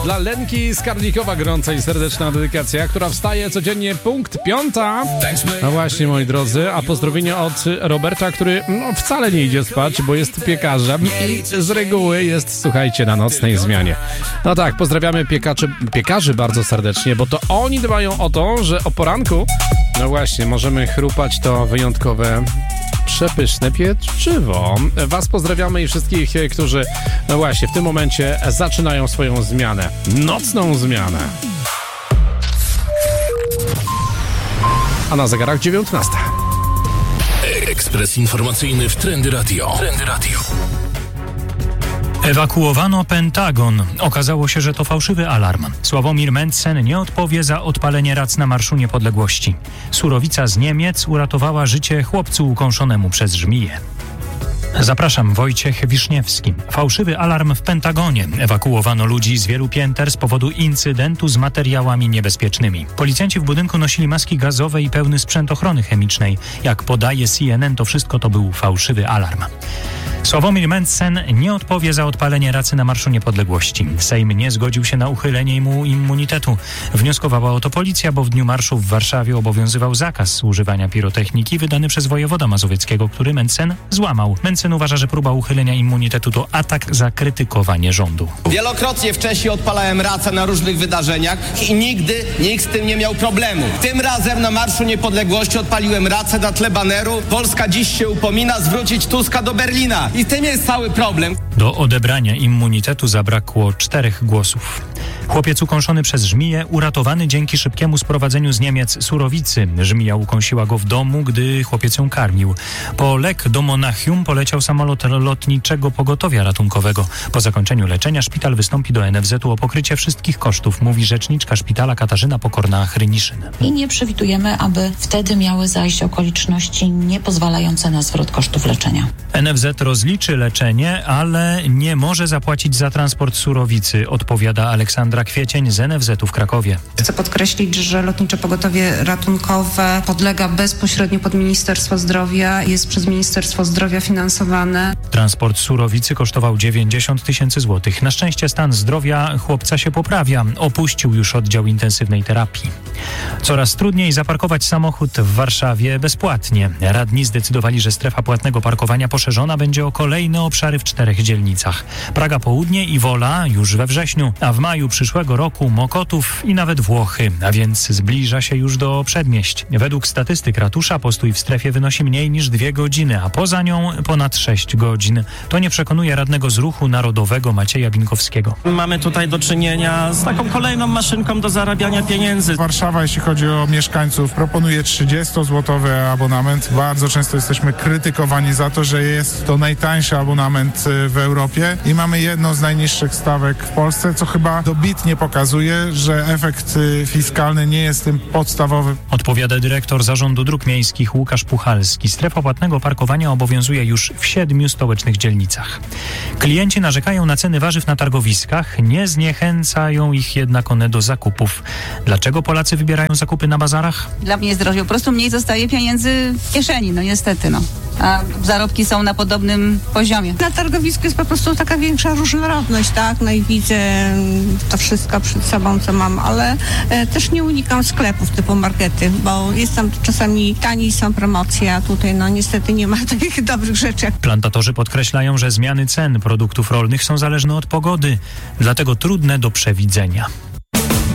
Dla Lenki z Karlikowa gorąca i serdeczna dedykacja, która wstaje codziennie punkt 5. No właśnie, moi drodzy, a pozdrowienie od Roberta, który wcale nie idzie spać, bo jest piekarzem i z reguły jest, słuchajcie, na nocnej zmianie. No tak, pozdrawiamy piekarzy bardzo serdecznie, bo to oni dbają o to, że o poranku, no właśnie, możemy chrupać to wyjątkowe, przepyszne pieczywo. Was pozdrawiamy i wszystkich, którzy, no właśnie, w tym momencie zaczynają swoją zmianę. Nocną zmianę. A na zegarach 19. Ekspres informacyjny w Trendy Radio. Ewakuowano Pentagon. Okazało się, że to fałszywy alarm. Sławomir Mencen nie odpowie za odpalenie rac na Marszu Niepodległości. Surowica z Niemiec uratowała życie chłopcu ukąszonemu przez żmiję. Zapraszam, Wojciech Wiszniewski. Fałszywy alarm w Pentagonie. Ewakuowano ludzi z wielu pięter z powodu incydentu z materiałami niebezpiecznymi. Policjanci w budynku nosili maski gazowe i pełny sprzęt ochrony chemicznej. Jak podaje CNN, to wszystko to był fałszywy alarm. Sławomir Mencen nie odpowie za odpalenie racy na Marszu Niepodległości. Sejm nie zgodził się na uchylenie mu immunitetu. Wnioskowała o to policja, bo w dniu marszu w Warszawie obowiązywał zakaz używania pirotechniki wydany przez wojewoda mazowieckiego, który Mencen złamał. Mencen uważa, że próba uchylenia immunitetu to atak za krytykowanie rządu. Wielokrotnie wcześniej odpalałem racę na różnych wydarzeniach i nigdy nikt z tym nie miał problemu. Tym razem na Marszu Niepodległości odpaliłem racę na tle baneru Polska dziś się upomina zwrócić Tuska do Berlina. I z tym jest cały problem. Do odebrania immunitetu zabrakło 4 głosów. Chłopiec ukąszony przez żmiję uratowany dzięki szybkiemu sprowadzeniu z Niemiec surowicy. Żmija ukąsiła go w domu, gdy chłopiec ją karmił. Po lek do Monachium poleciał samolot lotniczego pogotowia ratunkowego. Po zakończeniu leczenia szpital wystąpi do NFZ-u o pokrycie wszystkich kosztów, mówi rzeczniczka szpitala Katarzyna Pokorna-Chryniszyn. I nie przewidujemy, aby wtedy miały zajść okoliczności niepozwalające na zwrot kosztów leczenia. NFZ rozliczy leczenie, ale nie może zapłacić za transport surowicy, odpowiada Aleksandra Kwiecień z NFZ-u w Krakowie. Chcę podkreślić, że Lotnicze Pogotowie Ratunkowe podlega bezpośrednio pod Ministerstwo Zdrowia, jest przez Ministerstwo Zdrowia finansowane. Transport surowicy kosztował 90 000 złotych. Na szczęście stan zdrowia chłopca się poprawia. Opuścił już oddział intensywnej terapii. Coraz trudniej zaparkować samochód w Warszawie bezpłatnie. Radni zdecydowali, że strefa płatnego parkowania poszerzona będzie o kolejne obszary w 4 dzielnicach. Praga Południe i Wola już we wrześniu, a w maju przyszłego roku Mokotów i nawet Włochy, a więc zbliża się już do przedmieść. Według statystyk ratusza postój w strefie wynosi mniej niż 2 godziny, a poza nią ponad 6 godzin. To nie przekonuje radnego z Ruchu Narodowego Macieja Binkowskiego. Mamy tutaj do czynienia z taką kolejną maszynką do zarabiania pieniędzy. Warszawa, jeśli chodzi o mieszkańców, proponuje 30-złotowy abonament. Bardzo często jesteśmy krytykowani za to, że jest to najtańszy abonament w Europie i mamy jedną z najniższych stawek w Polsce, co chyba dobitnie pokazuje, że efekt fiskalny nie jest tym podstawowy. Odpowiada dyrektor Zarządu Dróg Miejskich Łukasz Puchalski. Strefa płatnego parkowania obowiązuje już w 7 stołecznych dzielnicach. Klienci narzekają na ceny warzyw na targowiskach, nie zniechęcają ich jednak one do zakupów. Dlaczego Polacy wybierają zakupy na bazarach? Dla mnie jest drożej, po prostu mniej zostaje pieniędzy w kieszeni, niestety. A zarobki są na podobnym poziomie. Na targowisku jest po prostu taka większa różnorodność, tak? No i widzę to wszystko przed sobą, co mam, ale też nie unikam sklepów typu markety, bo jest tam czasami taniej, są promocje, a tutaj niestety nie ma takich dobrych rzeczy. Plantatorzy podkreślają, że zmiany cen produktów rolnych są zależne od pogody, dlatego trudne do przewidzenia.